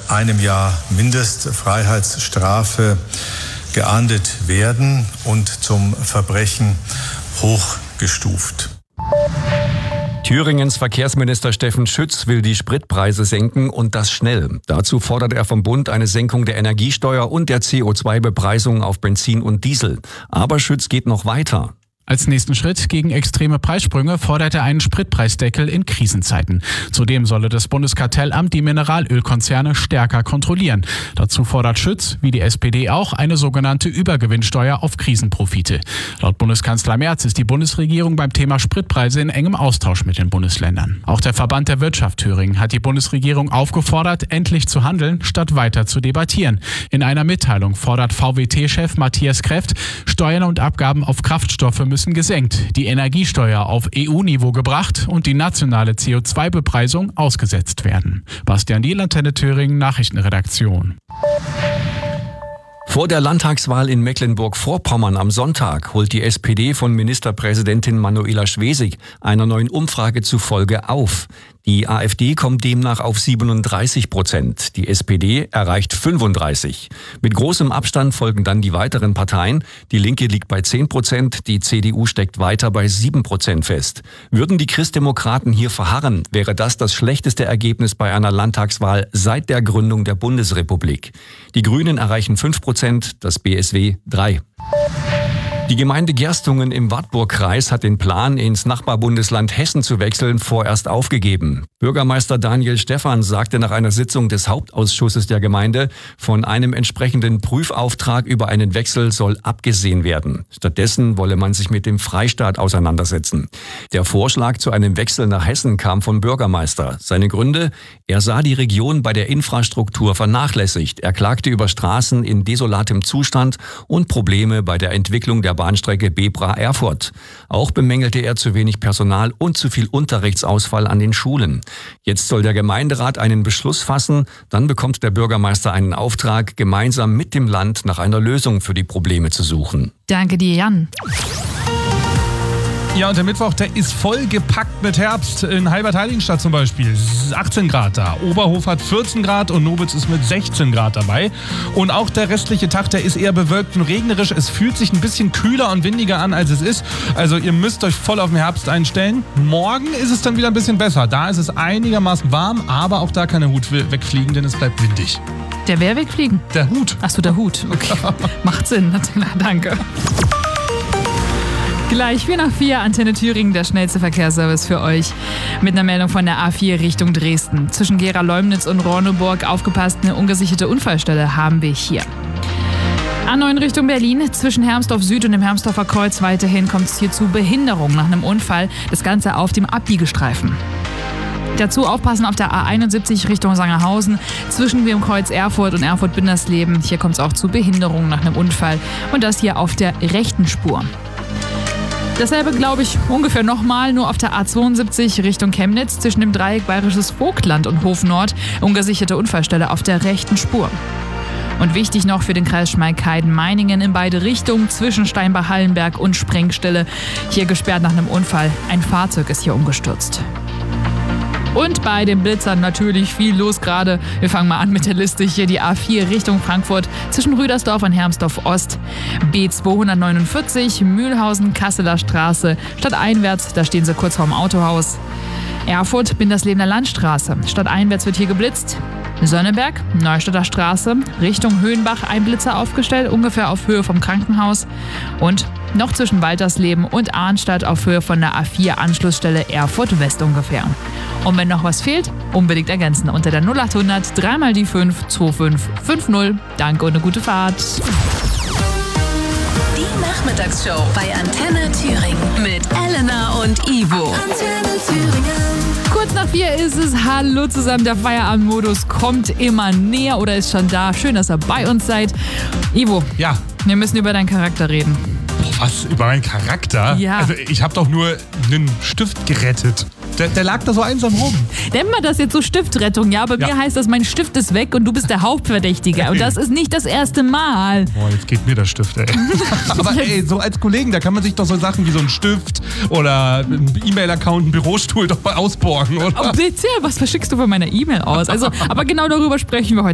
einem Jahr Mindestfreiheitsstrafe geahndet werden und zum Verbrechen hochgestuft. Thüringens Verkehrsminister Steffen Schütz will die Spritpreise senken und das schnell. Dazu fordert er vom Bund eine Senkung der Energiesteuer und der CO2-Bepreisung auf Benzin und Diesel. Aber Schütz geht noch weiter. Als nächsten Schritt gegen extreme Preissprünge fordert er einen Spritpreisdeckel in Krisenzeiten. Zudem solle das Bundeskartellamt die Mineralölkonzerne stärker kontrollieren. Dazu fordert Schütz, wie die SPD auch, eine sogenannte Übergewinnsteuer auf Krisenprofite. Laut Bundeskanzler Merz ist die Bundesregierung beim Thema Spritpreise in engem Austausch mit den Bundesländern. Auch der Verband der Wirtschaft Thüringen hat die Bundesregierung aufgefordert, endlich zu handeln, statt weiter zu debattieren. In einer Mitteilung fordert VWT-Chef Matthias Kreft, Steuern und Abgaben auf Kraftstoffe müssen gesenkt, die Energiesteuer auf EU-Niveau gebracht und die nationale CO2-Bepreisung ausgesetzt werden. Bastian Diel, Antenne Thüringen, Nachrichtenredaktion. Vor der Landtagswahl in Mecklenburg-Vorpommern am Sonntag holt die SPD von Ministerpräsidentin Manuela Schwesig einer neuen Umfrage zufolge auf. Die AfD kommt demnach auf 37%. Die SPD erreicht 35%. Mit großem Abstand folgen dann die weiteren Parteien. Die Linke liegt bei 10%, die CDU steckt weiter bei 7% fest. Würden die Christdemokraten hier verharren, wäre das schlechteste Ergebnis bei einer Landtagswahl seit der Gründung der Bundesrepublik. Die Grünen erreichen 5%, das BSW 3%. Die Gemeinde Gerstungen im Wartburgkreis hat den Plan, ins Nachbarbundesland Hessen zu wechseln, vorerst aufgegeben. Bürgermeister Daniel Stephan sagte nach einer Sitzung des Hauptausschusses der Gemeinde, von einem entsprechenden Prüfauftrag über einen Wechsel soll abgesehen werden. Stattdessen wolle man sich mit dem Freistaat auseinandersetzen. Der Vorschlag zu einem Wechsel nach Hessen kam vom Bürgermeister. Seine Gründe? Er sah die Region bei der Infrastruktur vernachlässigt. Er klagte über Straßen in desolatem Zustand und Probleme bei der Entwicklung der Bahnstrecke Bebra-Erfurt. Auch bemängelte er zu wenig Personal und zu viel Unterrichtsausfall an den Schulen. Jetzt soll der Gemeinderat einen Beschluss fassen, dann bekommt der Bürgermeister einen Auftrag, gemeinsam mit dem Land nach einer Lösung für die Probleme zu suchen. Danke dir, Jan. Ja, und der Mittwoch, der ist voll gepackt mit Herbst. In Halbertheiligenstadt zum Beispiel. Es ist 18 Grad da. Oberhof hat 14 Grad und Nobitz ist mit 16 Grad dabei. Und auch der restliche Tag, der ist eher bewölkt und regnerisch. Es fühlt sich ein bisschen kühler und windiger an, als es ist. Also ihr müsst euch voll auf den Herbst einstellen. Morgen ist es dann wieder ein bisschen besser. Da ist es einigermaßen warm, aber auch da kann der Hut wegfliegen, denn es bleibt windig. Der wer wegfliegen? Der Hut. Achso, der Hut. Okay. Macht Sinn. Danke. Gleich 4:04, Antenne Thüringen, der schnellste Verkehrsservice für euch. Mit einer Meldung von der A4 Richtung Dresden. Zwischen Gera-Leumnitz und Ronneburg aufgepasst, eine ungesicherte Unfallstelle haben wir hier. A9 Richtung Berlin, zwischen Hermsdorf Süd und dem Hermsdorfer Kreuz weiterhin kommt es hier zu Behinderung nach einem Unfall. Das Ganze auf dem Abbiegestreifen. Dazu aufpassen auf der A71 Richtung Sangerhausen, zwischen dem Kreuz Erfurt und Erfurt-Bindersleben. Hier kommt es auch zu Behinderung nach einem Unfall und das hier auf der rechten Spur. Dasselbe glaube ich ungefähr nochmal, nur auf der A72 Richtung Chemnitz zwischen dem Dreieck Bayerisches Vogtland und Hof Nord. Ungesicherte Unfallstelle auf der rechten Spur. Und wichtig noch für den Kreis Schmalkalden-Meiningen in beide Richtungen zwischen Steinbach-Hallenberg und Sprengstelle. Hier gesperrt nach einem Unfall. Ein Fahrzeug ist hier umgestürzt. Und bei den Blitzern natürlich viel los gerade. Wir fangen mal an mit der Liste. Hier die A4 Richtung Frankfurt zwischen Rüdersdorf und Hermsdorf Ost. B249 Mühlhausen, Kasseler Straße. Stadteinwärts, da stehen sie kurz vorm Autohaus. Erfurt, Binderslebener Landstraße. Stadteinwärts wird hier geblitzt. Sonneberg, Neustadter Straße, Richtung Höhenbach ein Blitzer aufgestellt, ungefähr auf Höhe vom Krankenhaus. Und noch zwischen Waltersleben und Arnstadt auf Höhe von der A4 Anschlussstelle Erfurt West ungefähr. Und wenn noch was fehlt, unbedingt ergänzen unter der 0800 3 mal die 5 2550. Danke und eine gute Fahrt. Die Nachmittagsshow bei Antenne Thüringen mit Elena und Ivo. Antenne Thüringen. Kurz nach 4 ist es. Hallo zusammen, der Feierabendmodus kommt immer näher oder ist schon da. Schön, dass ihr bei uns seid. Ivo, Ja. wir müssen über deinen Charakter reden. Was? Über meinen Charakter? Ja. Also ich habe doch nur einen Stift gerettet. Der lag da so einsam rum. Nennen wir das jetzt so Stiftrettung, ja? Bei Ja. mir heißt das, mein Stift ist weg und du bist der Hauptverdächtige. Und das ist nicht das erste Mal. Boah, jetzt geht mir der Stift, ey. Aber ey, so als Kollegen, da kann man sich doch so Sachen wie so einen Stift oder einen E-Mail-Account, einen Bürostuhl doch mal ausborgen, oder? Oh, bitte, was verschickst du von meiner E-Mail aus? Also, aber genau darüber sprechen wir heute.